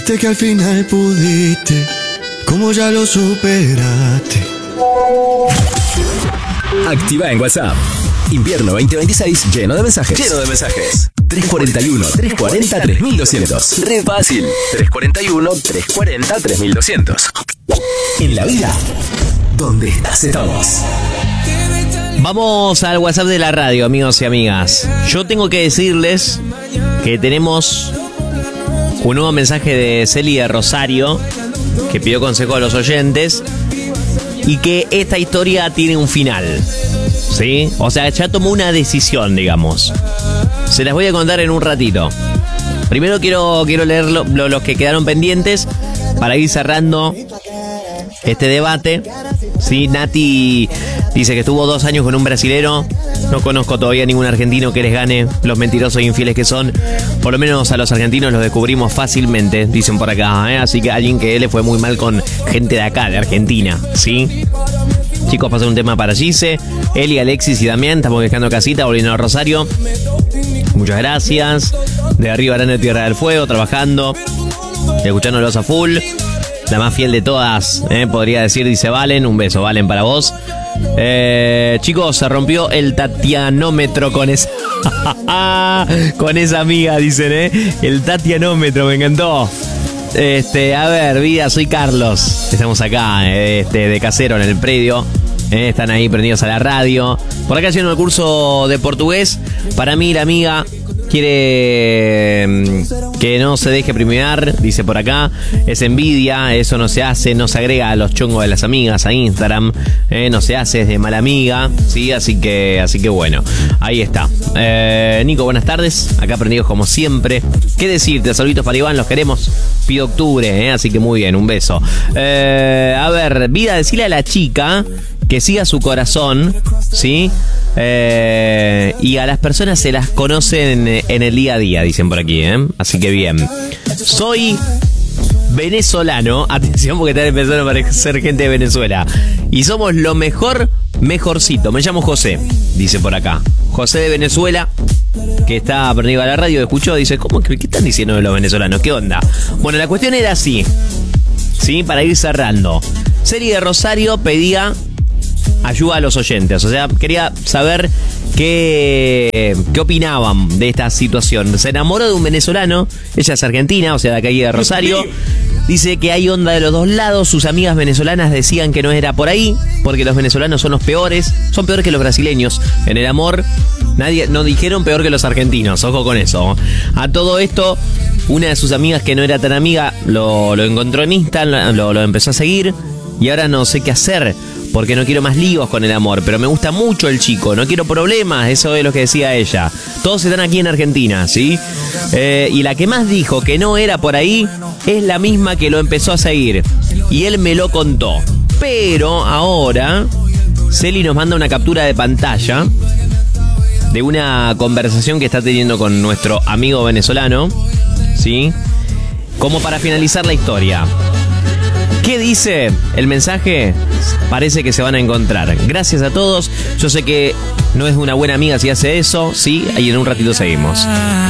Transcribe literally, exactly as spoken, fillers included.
Dijiste que al final pudiste, como ya lo superaste. Activa en WhatsApp. Invierno veinte veintiséis lleno de mensajes. Lleno de mensajes. tres cuarenta y uno, tres cuarenta, tres mil doscientos. Re fácil. tres cuarenta y uno, tres cuarenta, tres mil doscientos. En la vida, donde estás, estamos. Vamos al WhatsApp de la radio, amigos y amigas. Yo tengo que decirles que tenemos un nuevo mensaje de Celi de Rosario, que pidió consejo a los oyentes, y que esta historia tiene un final, ¿sí? O sea, ya tomó una decisión, digamos. Se las voy a contar en un ratito. Primero quiero, quiero leer lo, lo, los que quedaron pendientes para ir cerrando este debate. Sí, Nati dice que estuvo dos años con un brasilero. No conozco todavía ningún argentino que les gane, los mentirosos e infieles que son. Por lo menos a los argentinos los descubrimos fácilmente, dicen por acá, ¿eh? Así que alguien que le fue muy mal con gente de acá, de Argentina, ¿sí? Chicos, pasen un tema para Gise, Eli, Alexis y Damián. Estamos dejando casita, volviendo a Rosario. Muchas gracias. De arriba Arana de Tierra del Fuego, trabajando, escuchándolos a full. La más fiel de todas, ¿eh? Podría decir, dice Valen. Un beso, Valen, para vos. Eh, chicos, se rompió el tatianómetro con esa con esa amiga, dicen, ¿eh? El tatianómetro, me encantó. Este, a ver, vida, soy Carlos. Estamos acá, este, de casero en el predio. Eh, están ahí prendidos a la radio. Por acá haciendo el curso de portugués. Para mí, la amiga quiere que no se deje primear, dice por acá. Es envidia, eso no se hace, no se agrega a los chongos de las amigas a Instagram, eh, no se hace, es de mala amiga, sí, así que, así que bueno, ahí está. Eh, Nico, buenas tardes, acá prendidos como siempre. ¿Qué decirte? Saluditos para Iván, los queremos. Pido octubre, eh, así que muy bien, un beso. Eh, a ver, vida, decirle a la chica que siga su corazón, ¿sí? Eh, y a las personas se las conocen en, en el día a día, dicen por aquí, ¿eh? Así que bien. Soy venezolano, atención porque están empezando a parecer gente de Venezuela, y somos lo mejor, mejorcito. Me llamo José, dice por acá. José de Venezuela, que está aprendido a la radio, escuchó, dice, ¿cómo que qué están diciendo de los venezolanos? ¿Qué onda? Bueno, la cuestión era así, ¿sí? Para ir cerrando. Celi de Rosario pedía ayuda a los oyentes, o sea, quería saber qué, qué opinaban de esta situación. Se enamoró de un venezolano, ella es argentina, o sea, de acá de Rosario. Dice que hay onda de los dos lados. Sus amigas venezolanas decían que no era por ahí, porque los venezolanos son los peores, son peores que los brasileños en el amor. Nadie, no dijeron peor que los argentinos, ojo con eso. A todo esto, una de sus amigas que no era tan amiga lo, lo encontró en Instagram, lo, lo empezó a seguir, y ahora no sé qué hacer, porque no quiero más líos con el amor, pero me gusta mucho el chico, no quiero problemas, eso es lo que decía ella. Todos están aquí en Argentina, ¿sí? Eh, y la que más dijo que no era por ahí es la misma que lo empezó a seguir, y él me lo contó. Pero ahora Celi nos manda una captura de pantalla de una conversación que está teniendo con nuestro amigo venezolano, ¿sí? Como para finalizar la historia. ¿Qué dice el mensaje? Parece que se van a encontrar. Gracias a todos. Yo sé que no es una buena amiga si hace eso, sí, y en un ratito seguimos.